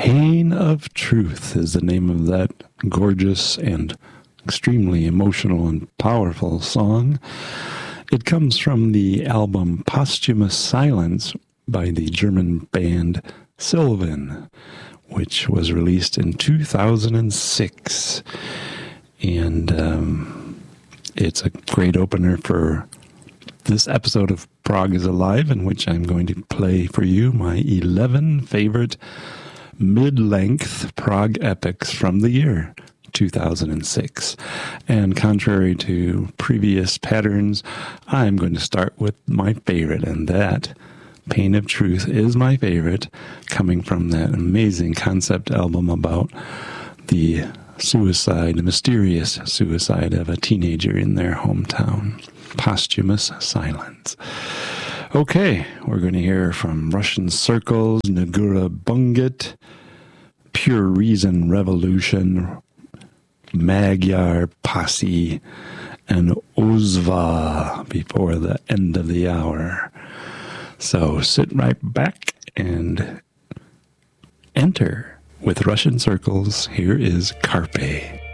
Pain of Truth is the name of that gorgeous and extremely emotional and powerful song. It comes from the album Posthumous Silence by the German band Sylvan, which was released in 2006. And it's a great opener for this episode of Prog is Alive, in which I'm going to play for you my 11 favorite mid-length prog epics from the year 2006. And contrary to previous patterns, I'm going to start with my favorite, and that, Pain of Truth, is my favorite, coming from that amazing concept album about the mysterious suicide of a teenager in their hometown. Posthumous Silence. Okay, we're going to hear from Russian Circles, Negura Bunget, Pure Reason Revolution, Magyar Posse, and Ozva before the end of the hour. So sit right back and enter with Russian Circles. Here is Carpe.